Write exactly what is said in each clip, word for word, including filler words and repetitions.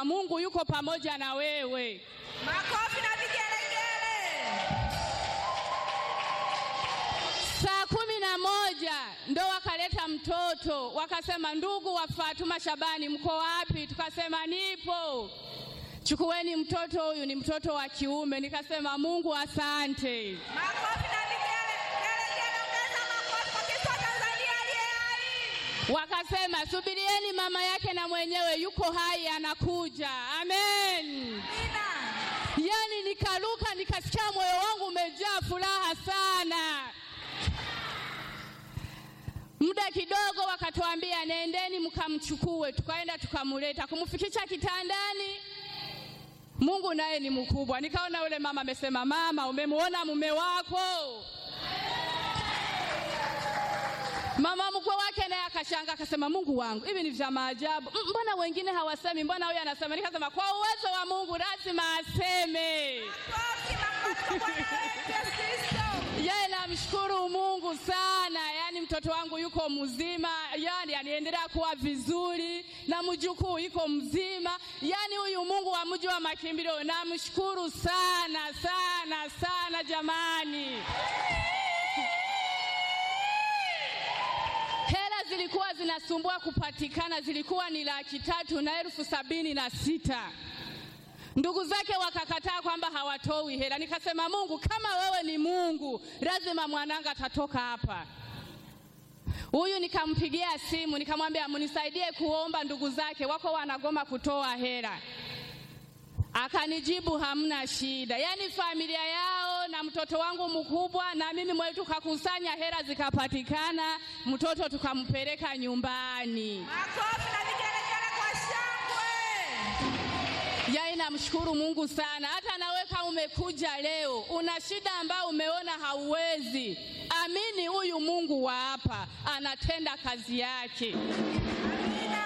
nikasema Mungu yuko pamoja na wewe. Makofi na vigelegele. Saa kumi na moja ndo wakaleta mtoto, wakasema ndugu wa Fatuma Shabani mko wapi? Tukasema nipo. Chukueni mtoto huyu, ni mtoto wa kiume. Nikasema Mungu asante. Makofi na vigelegele, ongeza makofi kwa Kristo Tanzania aliye hai. Wakasema subirieni mama yake na mwenyewe yuko hai anakuja. Amen. Amina. Yani nikaruka nikasikia moyo wangu umejaa furaha sana. Muda kidogo wakatuambia nendeni mkamchukue. Tukaenda tukamuleta kumfikisha kitandani. Mungu naye ni mkubwa. Nikaona yule mama amesema, mama umemuona mume wako? Mama mkwe wake naye akashanga akasema, Mungu wangu hivi ni vya maajabu. Mbona wengine hawasemi, mbona huyu anasema? Nikasema kwa uwezo wa Mungu lazima aseme. Makofi, makofi kwa Yesu Kristo. Yeye namshukuru Mungu sana. Yani mtoto wangu yuko mzima, yani aniendelea kuwa vizuri, na mjukuu yuko mzima. Yani huyu Mungu wa mji wa makimbilio namshukuru sana sana sana jamani. Hela zilikuwa zinasumbua kupatikana, zilikuwa ni laki tatu na elfu sabini na sita. Ndugu zake wakakataa kwamba hawatoi hela. Nikasema Mungu kama wewe ni Mungu, lazima mwananga atatoka hapa. Huyu nikampigia simu nikamwambia mnisaidie kuomba, ndugu zake wako wanagoma kutoa hela. Akanijibu hamna shida. Yani familia yao na mtoto wangu mkubwa na mimi mwe tukakusanya hela zikapatikana, mtoto tukampeleka nyumbani. Makofi na vigelegele kwa shangwe. Yeye namshukuru Mungu sana. Hata nawe kama umekuja leo una shida ambayo umeona hauwezi, amini huyu Mungu wa hapa anatenda kazi yake. Amina.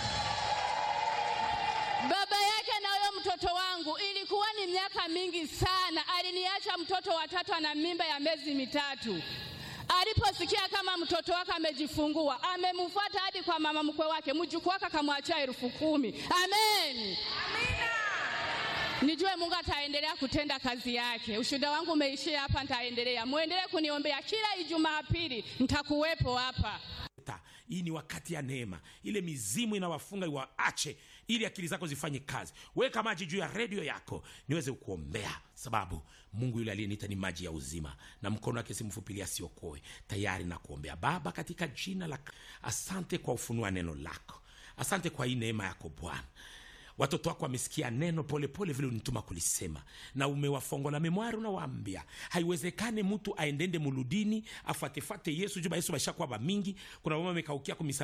Baba yake na huyo mtoto wangu ilikuwa ni miaka mingi sana. Aliniacha mtoto watatu ana mimba ya miezi mitatu. Aliposikia kama mtoto wake amejifungua, amemfuata hadi kwa mama mkwe wake, mjukuu wake akamwachia elfu kumi. Amen. Amina. Nijue Mungu ataendelea kutenda kazi yake. Ushuhuda wangu umeishia hapa, nitaendelea. Muendelee kuniombea kila Ijumaa pili, nitakuwepo hapa. Hii ni wakati ya neema. Ile mizimu inawafunga iwaache, ili akili zako zifanye kazi. Weka maji juu ya redio yako niweze kuombea, sababu Mungu yule aliyeniita ni maji ya uzima, na mkono wake si mfupi asiokoe. Tayari na kuombea. Baba, katika jina la, asante kwa ufunua neno lako. Asante kwa hii neema yako Bwana. Watoto wako wamesikia neno pole pole vile unituma kulisema, na umewafongola memwari. Unawaambia haiwezekane mtu aendende muludini afatefate Yesu juba Yesu basha kwa ba mingi. Kuna mama amekaukia kumisa